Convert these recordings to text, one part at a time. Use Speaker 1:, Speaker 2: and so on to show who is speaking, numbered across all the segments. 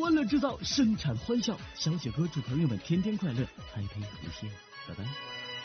Speaker 1: 欢乐制造，生产欢笑。小雪哥祝朋友们天天快乐，开开无限，拜拜。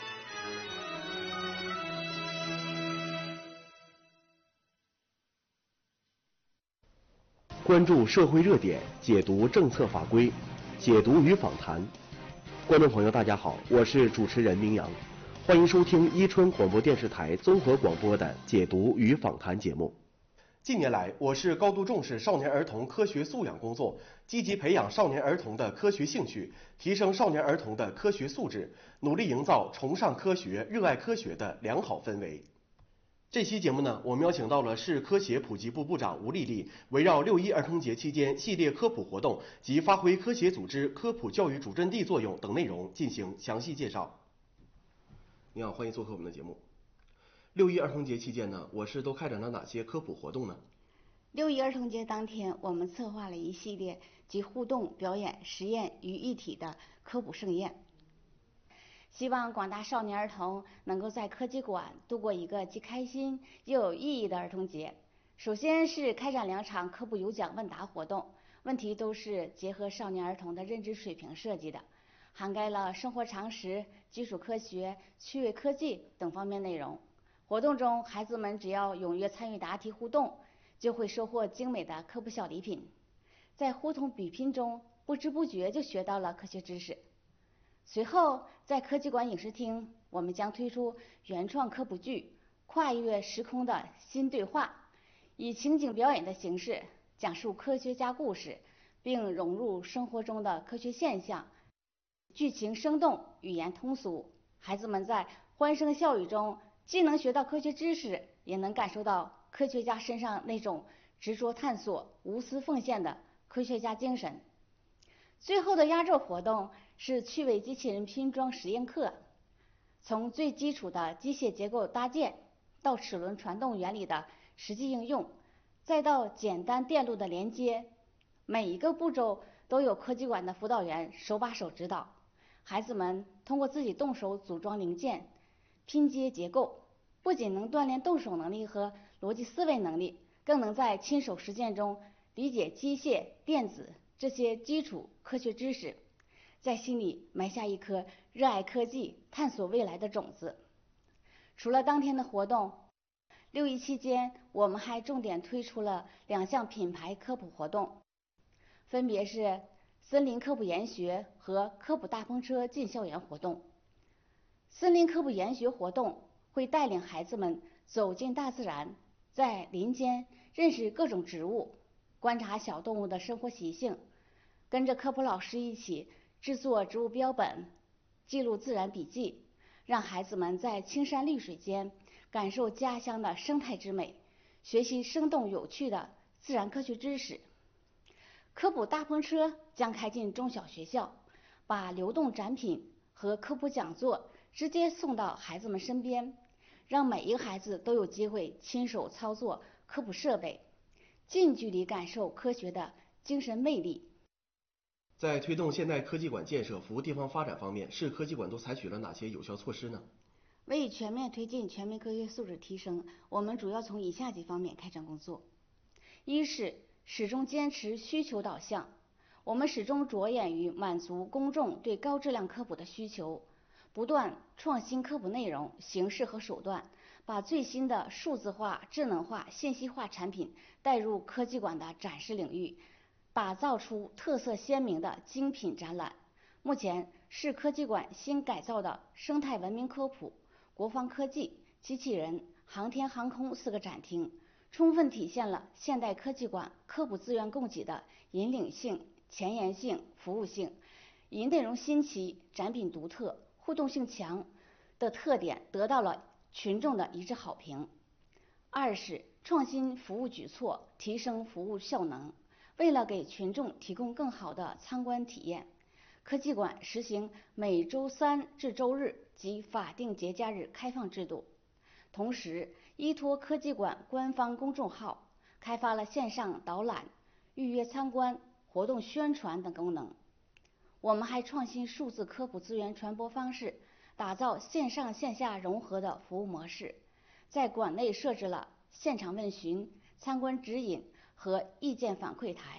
Speaker 2: 关注社会热点，解读政策法规，解读与访谈。观众朋友，大家好，我是主持人明阳，欢迎收听伊春广播电视台综合广播的解读与访谈节目。近年来，我市高度重视少年儿童科学素养工作，积极培养少年儿童的科学兴趣，提升少年儿童的科学素质，努力营造崇尚科学、热爱科学的良好氛围。这期节目呢，我们邀请到了市科协普及部部长吴丽丽，围绕6·1儿童节期间系列科普活动及发挥科协组织科普教育主阵地作用等内容进行详细介绍。你好，欢迎做客我们的节目。6·1儿童节期间呢，我市都开展了哪些科普活动呢
Speaker 3: ？6·1儿童节当天，我们策划了一系列集互动、表演、实验于一体的科普盛宴。希望广大少年儿童能够在科技馆度过一个既开心又有意义的儿童节。首先是开展2场科普有奖问答活动，问题都是结合少年儿童的认知水平设计的，涵盖了生活常识、基础科学、趣味科技等方面内容。活动中，孩子们只要踊跃参与答题互动，就会收获精美的科普小礼品。在互动比拼中，不知不觉就学到了科学知识。随后，在科技馆影视厅，我们将推出原创科普剧《跨越时空的新对话》，以情景表演的形式讲述科学家故事，并融入生活中的科学现象，剧情生动，语言通俗。孩子们在欢声笑语中，既能学到科学知识，也能感受到科学家身上那种执着探索、无私奉献的科学家精神。最后的压轴活动是趣味机器人拼装实验课，从最基础的机械结构搭建，到齿轮传动原理的实际应用，再到简单电路的连接，每一个步骤都有科技馆的辅导员手把手指导。孩子们通过自己动手组装零件、拼接结构，不仅能锻炼动手能力和逻辑思维能力，更能在亲手实践中理解机械、电子这些基础科学知识，在心里埋下一颗热爱科技、探索未来的种子。除了当天的活动，6·1期间我们还重点推出了2项品牌科普活动，分别是森林科普研学和科普大篷车进校园活动。森林科普研学活动会带领孩子们走进大自然，在林间认识各种植物，观察小动物的生活习性，跟着科普老师一起制作植物标本，记录自然笔记，让孩子们在青山绿水间感受家乡的生态之美，学习生动有趣的自然科学知识。科普大篷车将开进中小学校，把流动展品和科普讲座直接送到孩子们身边，让每一个孩子都有机会亲手操作科普设备，近距离感受科学的精神魅力。
Speaker 2: 在推动现代科技馆建设服务地方发展方面，市科技馆都采取了哪些有效措施呢？
Speaker 3: 为全面推进全民科学素质提升，我们主要从以下几方面开展工作。一是始终坚持需求导向，我们始终着眼于满足公众对高质量科普的需求，不断创新科普内容、形式和手段，把最新的数字化、智能化、信息化产品带入科技馆的展示领域，打造出特色鲜明的精品展览。目前，市科技馆新改造的生态文明科普、国防科技、机器人、航天航空4个展厅，充分体现了现代科技馆科普资源供给的引领性、前沿性、服务性，以内容新奇、展品独特、互动性强的特点得到了群众的一致好评。二是创新服务举措，提升服务效能。为了给群众提供更好的参观体验，科技馆实行每周3至周日及法定节假日开放制度，同时依托科技馆官方公众号，开发了线上导览、预约参观、活动宣传等功能。我们还创新数字科普资源传播方式，打造线上线下融合的服务模式，在馆内设置了现场问询、参观指引和意见反馈台，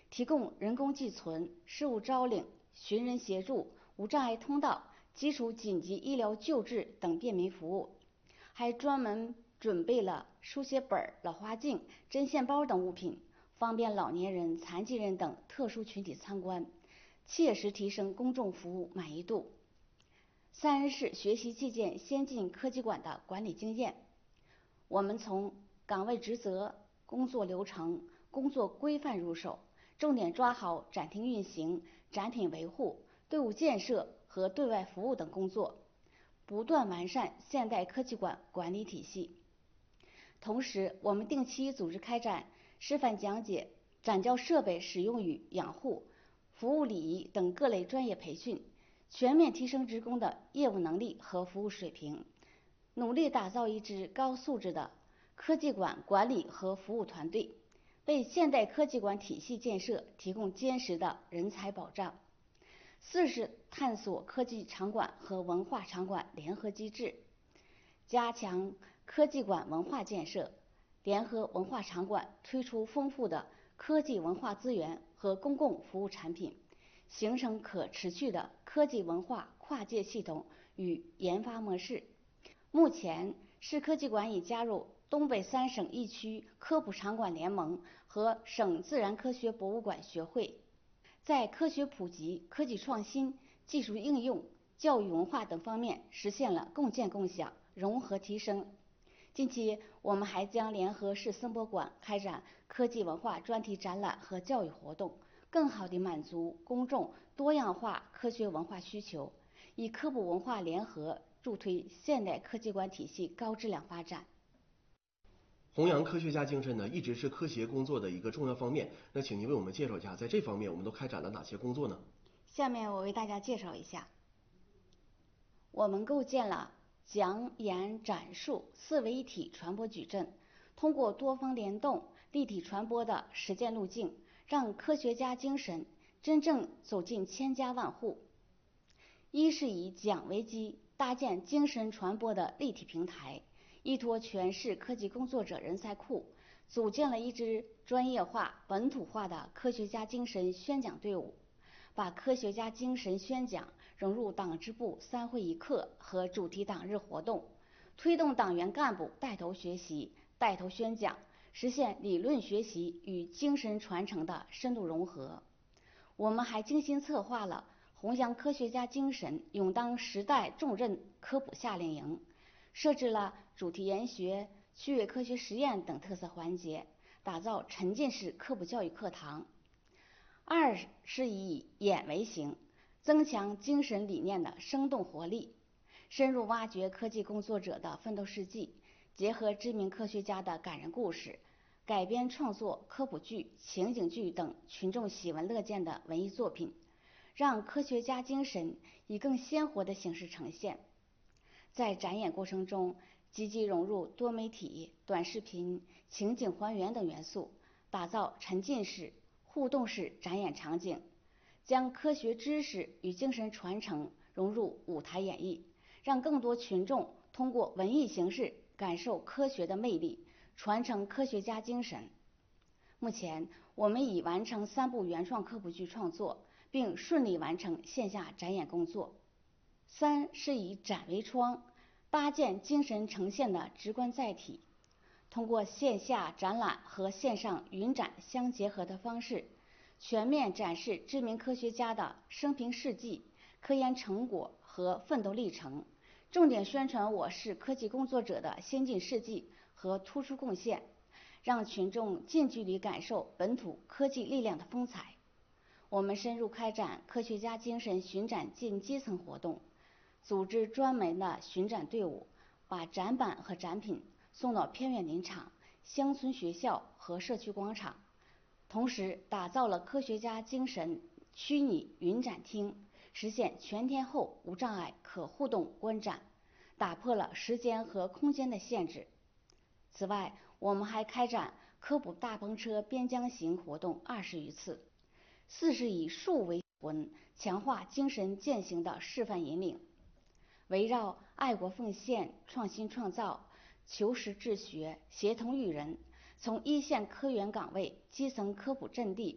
Speaker 3: 提供人工寄存、事务招领、寻人协助、无障碍通道、基础紧急医疗救治等便民服务，还专门准备了书写本、老花镜、针线包等物品，方便老年人、残疾人等特殊群体参观，切实提升公众服务满意度。三是学习借鉴先进科技馆的管理经验，我们从岗位职责、工作流程、工作规范入手，重点抓好展厅运行、展品维护、队伍建设和对外服务等工作，不断完善现代科技馆管理体系。同时，我们定期组织开展示范讲解、展教设备使用与养护、服务礼仪等各类专业培训，全面提升职工的业务能力和服务水平，努力打造一支高素质的科技馆管理和服务团队，为现代科技馆体系建设提供坚实的人才保障。四是探索科技场馆和文化场馆联合机制，加强科技馆文化建设，联合文化场馆推出丰富的科技文化资源和公共服务产品，形成可持续的科技文化跨界系统与研发模式。目前，市科技馆已加入东北3省1区科普场馆联盟和省自然科学博物馆学会，在科学普及、科技创新、技术应用、教育文化等方面实现了共建共享、融合提升。近期，我们还将联合市森博馆开展科技文化专题展览和教育活动，更好地满足公众多样化科学文化需求，以科普文化联合助推现代科技馆体系高质量发展。
Speaker 2: 弘扬科学家精神呢，一直是科协工作的一个重要方面。那请您为我们介绍一下，在这方面我们都开展了哪些工作呢？
Speaker 3: 下面我为大家介绍一下，我们构建了讲演展述4位一体传播矩阵，通过多方联动、立体传播的实践路径，让科学家精神真正走进千家万户。一是以讲为基，搭建精神传播的立体平台，依托全市科技工作者人才库，组建了一支专业化、本土化的科学家精神宣讲队伍，把科学家精神宣讲融入党支部3会1课和主题党日活动，推动党员干部带头学习、带头宣讲，实现理论学习与精神传承的深度融合。我们还精心策划了弘扬科学家精神、勇当时代重任科普夏令营，设置了主题研学、趣味科学实验等特色环节，打造沉浸式科普教育课堂。二是以演为行，增强精神理念的生动活力，深入挖掘科技工作者的奋斗事迹，结合知名科学家的感人故事，改编创作科普剧、情景剧等群众喜闻乐见的文艺作品，让科学家精神以更鲜活的形式呈现。在展演过程中，积极融入多媒体、短视频、情景还原等元素，打造沉浸式、互动式展演场景，将科学知识与精神传承融入舞台演绎，让更多群众通过文艺形式感受科学的魅力，传承科学家精神。目前，我们已完成3部原创科普剧创作，并顺利完成线下展演工作。三是以展为窗，搭建精神呈现的直观载体，通过线下展览和线上云展相结合的方式，全面展示知名科学家的生平事迹、科研成果和奋斗历程，重点宣传我市科技工作者的先进事迹和突出贡献，让群众近距离感受本土科技力量的风采。我们深入开展科学家精神巡展进基层活动，组织专门的巡展队伍，把展板和展品送到偏远林场、乡村学校和社区广场，同时打造了科学家精神虚拟云展厅，实现全天候无障碍可互动观展，打破了时间和空间的限制。此外，我们还开展科普大篷车边疆行活动20余次。四是以术为魂，强化精神践行的示范引领，围绕爱国奉献、创新创造、求实治学、协同育人，从一线科研岗位、基层科普阵地、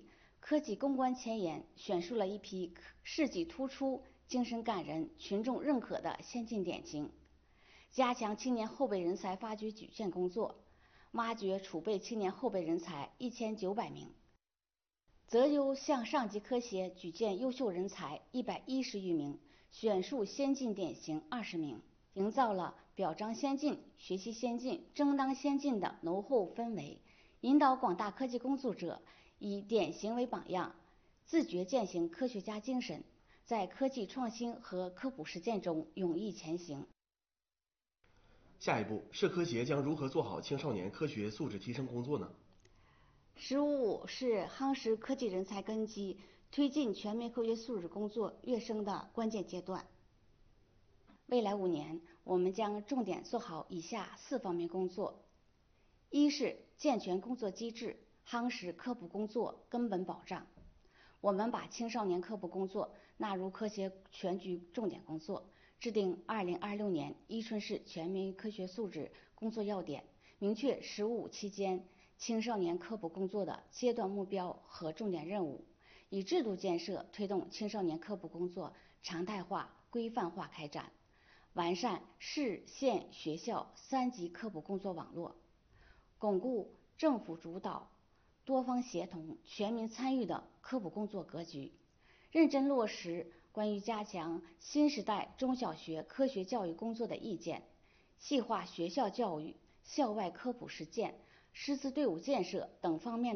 Speaker 3: 科技攻关前沿选出了一批事迹突出、精神感人、群众认可的先进典型，加强青年后备人才发掘举荐工作，挖掘储备青年后备人才1900名，择优向上级科协举荐优秀人才110余名，选树先进典型20名，营造了表彰先进、学习先进、争当先进的浓厚氛围，引导广大科技工作者以典型为榜样，自觉践行科学家精神，在科技创新和科普实践中勇毅前行。
Speaker 2: 下一步，社科协将如何做好青少年科学素质提升工作呢？“
Speaker 3: 十五五”是夯实科技人才根基、推进全面科学素质工作跃升的关键阶段。未来5年，我们将重点做好以下4方面工作：一是健全工作机制，夯实科普工作根本保障。我们把青少年科普工作纳入科协全局重点工作，制定2026年伊春市全民科学素质工作要点，明确“十五五”期间青少年科普工作的阶段目标和重点任务，以制度建设推动青少年科普工作常态化、规范化开展，完善市县学校3级科普工作网络，巩固政府主导、多方协同、全民参与的科普工作格局，认真落实关于加强新时代中小学科学教育工作的意见，细化学校教育、校外科普实践、师资队伍建设等方面